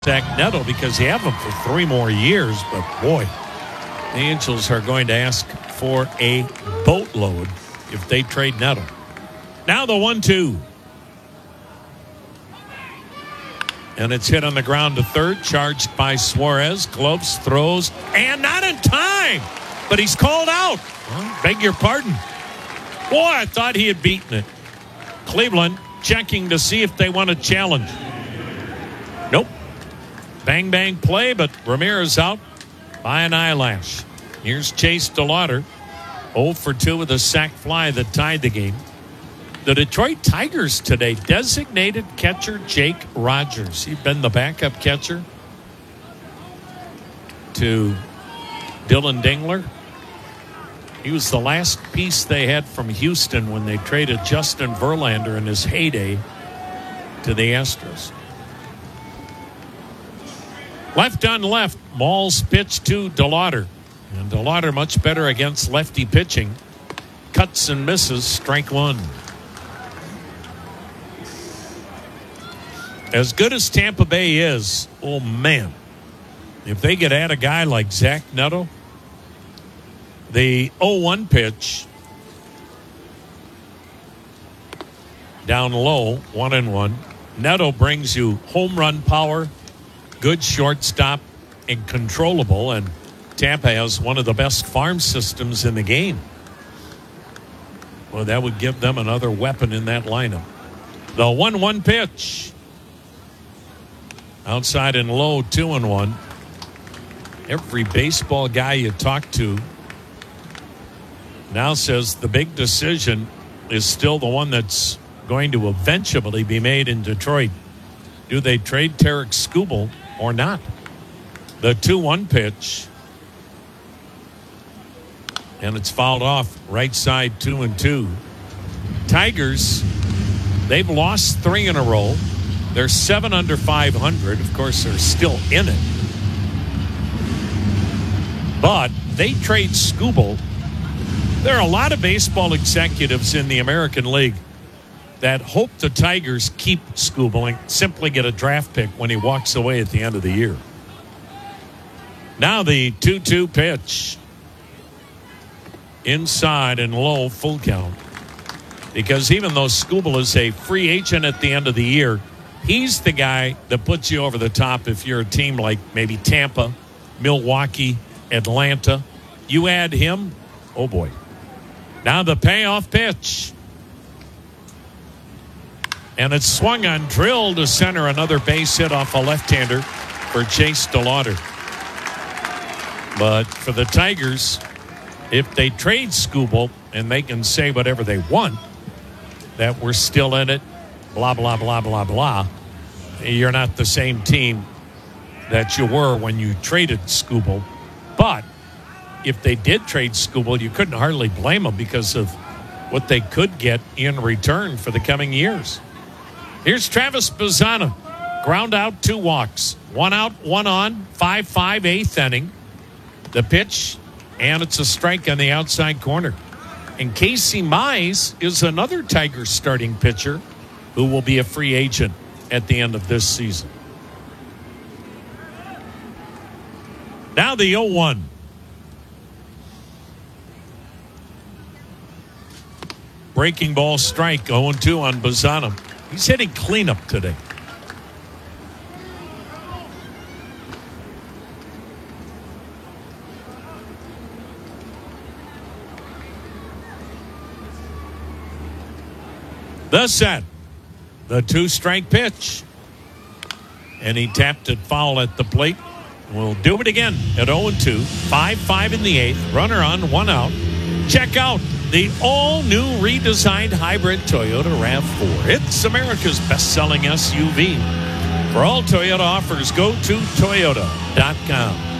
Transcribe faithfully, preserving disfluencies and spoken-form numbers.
Zach Neto because you have him for three more years. But boy, the Angels are going to ask for a boatload if they trade Neto. Now the one two. And it's hit on the ground to third, charged by Suarez. Gloves, throws, and not in time. But he's called out. Well, beg your pardon. Boy, I thought he had beaten it. Cleveland checking to see if they want to challenge. Nope. Bang, bang play, but Ramirez out by an eyelash. Here's Chase DeLauter. oh for two with a sac fly that tied the game. The Detroit Tigers today designated catcher Jake Rogers. He'd been the backup catcher to Dylan Dingler. He was the last piece they had from Houston when they traded Justin Verlander in his heyday to the Astros. Left on left, Malls pitch to DeLauter. And DeLauter much better against lefty pitching. Cuts and misses, strike one. As good as Tampa Bay is, oh man, if they could add a guy like Zach Neto, the oh one pitch, down low, one and one. Neto brings you home run power, good shortstop, and controllable, and Tampa has one of the best farm systems in the game. Well, that would give them another weapon in that lineup. The one one pitch. Outside and low, two and one. Every baseball guy you talk to now says the big decision is still the one that's going to eventually be made in Detroit. Do they trade Tarik Skubal or not? The two one pitch. And it's fouled off. Right side, two and two. Tigers, they've lost three in a row. They're seven under five hundred. Of course, they're still in it. But they trade Skubal. There are a lot of baseball executives in the American League that hope the Tigers keep Skubal and simply get a draft pick when he walks away at the end of the year. Now the two two pitch. Inside and low, full count. Because even though Skubal is a free agent at the end of the year, he's the guy that puts you over the top if you're a team like maybe Tampa, Milwaukee, Atlanta. You add him, oh boy. Now the payoff pitch. And it's swung on, drilled to center, another base hit off a left-hander for Chase DeLauter. But for the Tigers, if they trade Skubal and they can say whatever they want, that we're still in it, blah, blah, blah, blah, blah, you're not the same team that you were when you traded Skubal. But if they did trade Skubal, you couldn't hardly blame them because of what they could get in return for the coming years. Here's Travis Bazzana. Ground out, two walks. One out, one on, five five, eighth inning. The pitch, and it's a strike on the outside corner. And Casey Mize is another Tigers starting pitcher who will be a free agent at the end of this season. Now the oh one. Breaking ball strike, oh and two on Bazzana. He's hitting cleanup today. The set. The two-strike pitch. And he tapped it foul at the plate. We'll do it again at oh and two. five five in the eighth. Runner on, one out. Check out the all-new redesigned hybrid Toyota RAV four. It's America's best-selling S U V. For all Toyota offers, go to Toyota dot com.